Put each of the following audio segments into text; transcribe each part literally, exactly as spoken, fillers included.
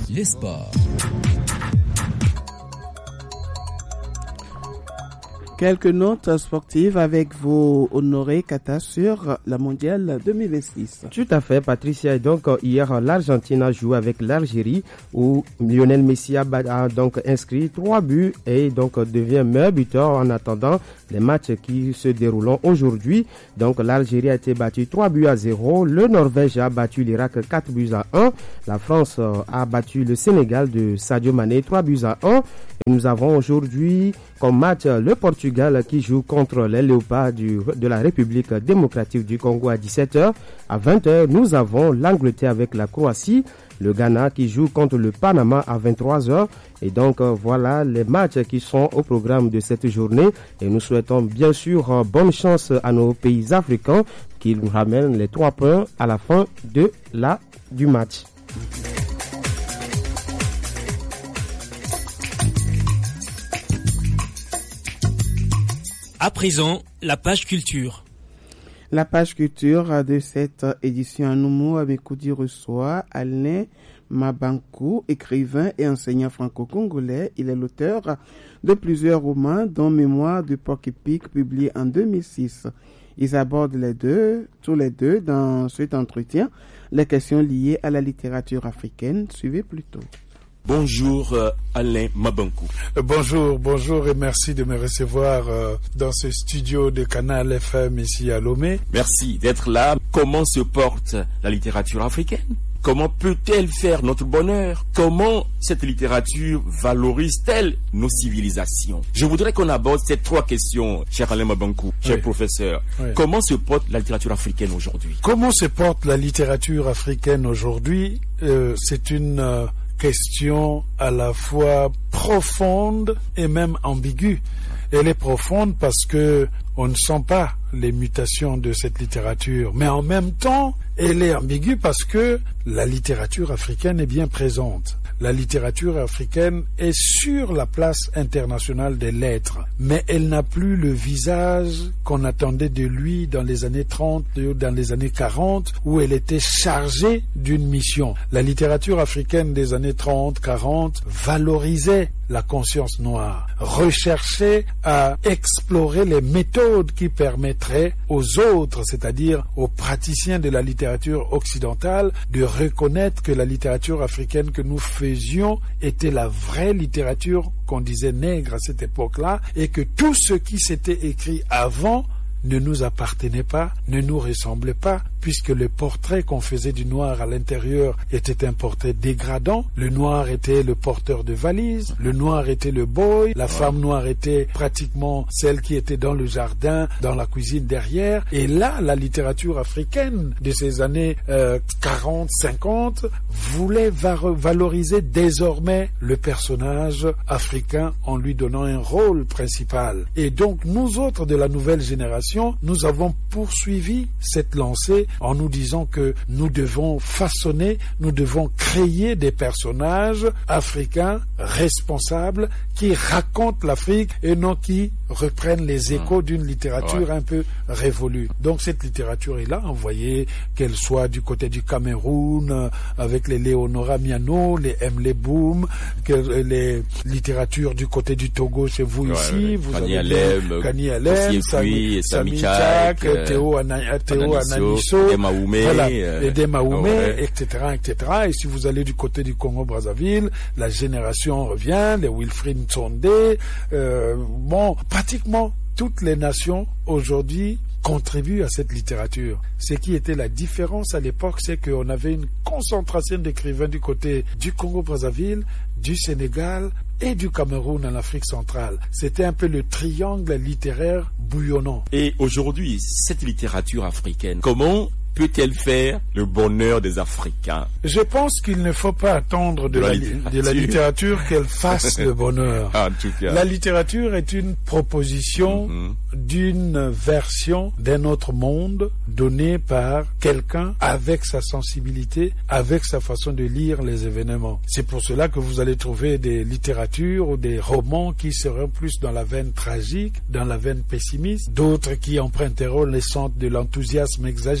les sports. Quelques notes sportives avec vous, Honoré Kata, sur la mondiale deux mille vingt-six. Tout à fait, Patricia. Et donc, hier, l'Argentine a joué avec l'Algérie où Lionel Messi a, a donc inscrit trois buts et donc devient meilleur buteur en attendant les matchs qui se déroulent aujourd'hui. Donc, l'Algérie a été battue trois buts à zéro. Le Norvège a battu l'Irak quatre buts à un. La France a battu le Sénégal de Sadio Mané trois buts à un. Et nous avons aujourd'hui comme match le Portugal qui joue contre les Léopards du, de la République démocratique du Congo à dix-sept heures. À vingt heures, nous avons l'Angleterre avec la Croatie, le Ghana qui joue contre le Panama à vingt-trois heures. Et donc euh, voilà les matchs qui sont au programme de cette journée. Et nous souhaitons bien sûr euh, bonne chance à nos pays africains qui nous ramènent les trois points à la fin de la, du match. À présent, la page culture. La page culture de cette édition à Noumo avec Koudi reçoit Alain Mabankou, écrivain et enseignant franco-congolais. Il est l'auteur de plusieurs romans, dont Mémoire de Porc-Épic, publié en deux mille six. Ils abordent les deux, tous les deux, dans cet entretien, les questions liées à la littérature africaine. Suivez plutôt. Bonjour euh, Alain Mabankou. Euh, bonjour, bonjour et merci de me recevoir euh, dans ce studio de Canal F M ici à Lomé. Merci d'être là. Comment se porte la littérature africaine ? Comment peut-elle faire notre bonheur ? Comment cette littérature valorise-t-elle nos civilisations ? Je voudrais qu'on aborde ces trois questions, cher Alain Mabankou, cher oui. professeur. Oui. Comment se porte la littérature africaine aujourd'hui ? Comment se porte la littérature africaine aujourd'hui ? euh, C'est une... Euh, question à la fois profonde et même ambiguë. Elle est profonde parce que on ne sent pas les mutations de cette littérature, mais en même temps, elle est ambiguë parce que la littérature africaine est bien présente. La littérature africaine est sur la place internationale des lettres, mais elle n'a plus le visage qu'on attendait de lui dans les années trente, dans les années quarante, où elle était chargée d'une mission. La littérature africaine des années trente, quarante valorisait la conscience noire, recherchait à explorer les méthodes qui permettraient aux autres, c'est-à-dire aux praticiens de la littérature occidentale, de reconnaître que la littérature africaine que nous faisions était la vraie littérature qu'on disait nègre à cette époque-là, et que tout ce qui s'était écrit avant ne nous appartenait pas, ne nous ressemblait pas, puisque le portrait qu'on faisait du noir à l'intérieur était un portrait dégradant. Le noir était le porteur de valises, le noir était le boy, la femme noire était pratiquement celle qui était dans le jardin, dans la cuisine derrière. Et là, la littérature africaine de ces années euh, quarante, cinquante voulait valoriser désormais le personnage africain en lui donnant un rôle principal. Et donc, nous autres de la nouvelle génération, nous avons poursuivi cette lancée en nous disant que nous devons façonner, nous devons créer des personnages africains responsables qui racontent l'Afrique et non qui reprennent les échos d'une littérature ouais. un peu révolue. Donc cette littérature est là, vous voyez, qu'elle soit du côté du Cameroun, avec les Léonora Miano, les Emle Boum, que les littératures du côté du Togo chez vous ouais, ici, ouais. vous Kani avez Alem, Kani Alem, Sami, Sami Tchak, Théo Ananiso, Demaoumé, voilà, et Demaoumé, ouais. et cetera, et cetera. Et si vous allez du côté du Congo-Brazzaville, la génération revient, les Wilfried Ntsondé, euh, bon, pratiquement toutes les nations aujourd'hui contribuent à cette littérature. Ce qui était la différence à l'époque, c'est qu'on avait une concentration d'écrivains du côté du Congo-Brazzaville, du Sénégal et du Cameroun en Afrique centrale. C'était un peu le triangle littéraire bouillonnant. Et aujourd'hui, cette littérature africaine, comment peut-elle faire le bonheur des Africains? Je pense qu'il ne faut pas attendre de, de, la, la, de la littérature qu'elle fasse le bonheur. En tout cas. La littérature est une proposition mm-hmm. d'une version d'un autre monde donnée par quelqu'un avec sa sensibilité, avec sa façon de lire les événements. C'est pour cela que vous allez trouver des littératures ou des romans qui seront plus dans la veine tragique, dans la veine pessimiste, d'autres qui emprunteront les centres de l'enthousiasme exagéré,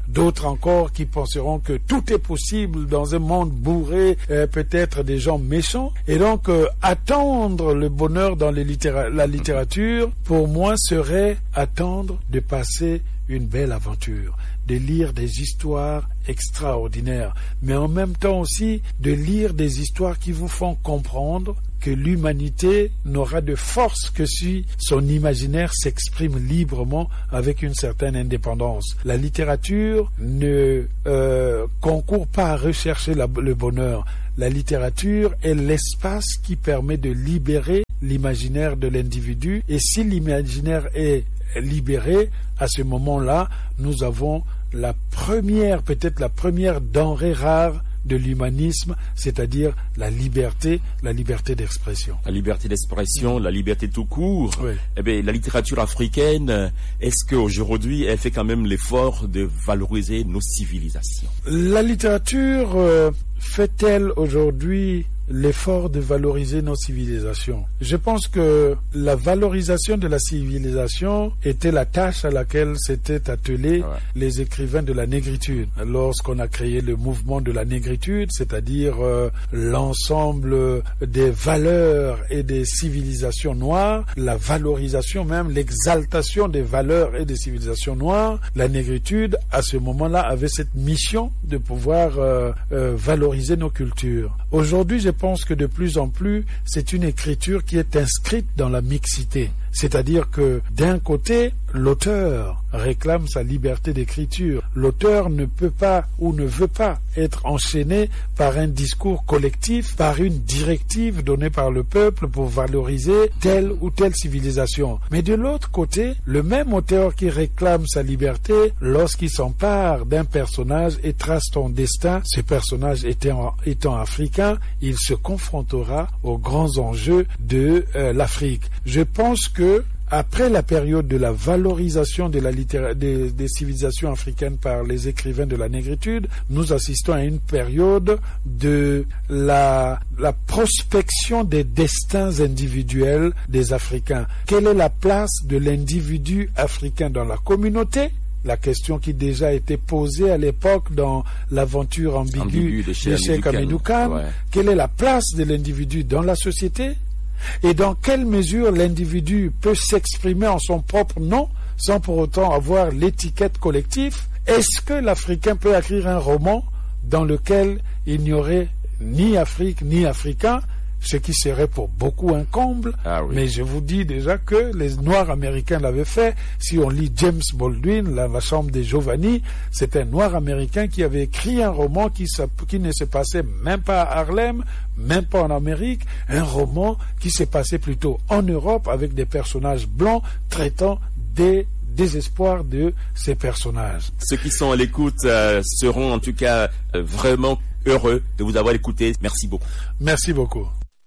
d'autres encore qui penseront que tout est possible dans un monde bourré, euh, peut-être des gens méchants. Et donc, euh, attendre le bonheur dans les littéra- la littérature, pour moi, serait attendre de passer une belle aventure, de lire des histoires extraordinaires, mais en même temps aussi de lire des histoires qui vous font comprendre que l'humanité n'aura de force que si son imaginaire s'exprime librement avec une certaine indépendance. La littérature ne euh, concourt pas à rechercher la, le bonheur. La littérature est l'espace qui permet de libérer l'imaginaire de l'individu, et si l'imaginaire est libéré, à ce moment-là, nous avons la première, peut-être la première denrée rare de l'humanisme, c'est-à-dire la liberté, la liberté d'expression. La liberté d'expression, mmh. la liberté tout court. Oui. Eh bien, la littérature africaine, est-ce qu'aujourd'hui, elle fait quand même l'effort de valoriser nos civilisations? La littérature euh, fait-elle aujourd'hui l'effort de valoriser nos civilisations? Je pense que la valorisation de la civilisation était la tâche à laquelle s'étaient attelés ouais. les écrivains de la négritude. Lorsqu'on a créé le mouvement de la négritude, c'est-à-dire euh, l'ensemble des valeurs et des civilisations noires, la valorisation même, l'exaltation des valeurs et des civilisations noires, la négritude, à ce moment-là, avait cette mission de pouvoir euh, euh, valoriser nos cultures. Aujourd'hui, je pense que de plus en plus, c'est une écriture qui est inscrite dans la mixité. C'est-à-dire que d'un côté, l'auteur réclame sa liberté d'écriture. L'auteur ne peut pas ou ne veut pas être enchaîné par un discours collectif, par une directive donnée par le peuple pour valoriser telle ou telle civilisation. Mais de l'autre côté, le même auteur qui réclame sa liberté, lorsqu'il s'empare d'un personnage et trace son destin, ce personnage étant, étant africain, il se confrontera aux grands enjeux de euh, l'Afrique. Je pense que que après la période de la valorisation de la littéra- des, des civilisations africaines par les écrivains de la négritude, nous assistons à une période de la, la prospection des destins individuels des Africains. Quelle est la place de l'individu africain dans la communauté? La question qui déjà a été posée à l'époque dans l'aventure ambiguë Ambigu de Cheikh Hamidou Kane. Ouais. Quelle est la place de l'individu dans la société? Et dans quelle mesure l'individu peut s'exprimer en son propre nom sans pour autant avoir l'étiquette collective? Est-ce que l'Africain peut écrire un roman dans lequel il n'y aurait ni Afrique ni Africain, ce qui serait pour beaucoup un comble? Ah oui. Mais je vous dis déjà que les Noirs américains l'avaient fait. Si on lit James Baldwin, la, la chambre des Giovanni, c'est un Noir américain qui avait écrit un roman qui, qui ne se passait même pas à Harlem, même pas en Amérique, un roman qui s'est passé plutôt en Europe avec des personnages blancs traitant des désespoir de ces personnages. Ceux qui sont à l'écoute euh, seront en tout cas euh, vraiment heureux de vous avoir écouté. Merci beaucoup. Merci beaucoup.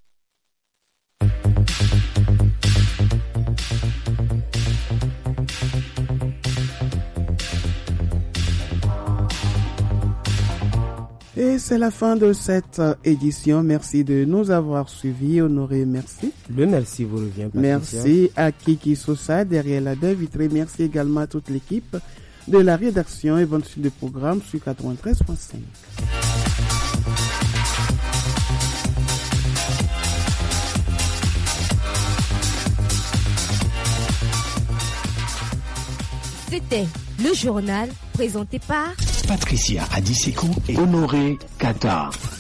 Et c'est la fin de cette édition. Merci de nous avoir suivis. Honoré, merci. Le merci vous revient. Patricia. Merci à Kiki Sosa derrière la baie vitrée. Merci également à toute l'équipe de la rédaction et bonne suite de programme sur quatre-vingt-treize virgule cinq. C'était le journal présenté par Patricia Adissekou et Honoré Kata.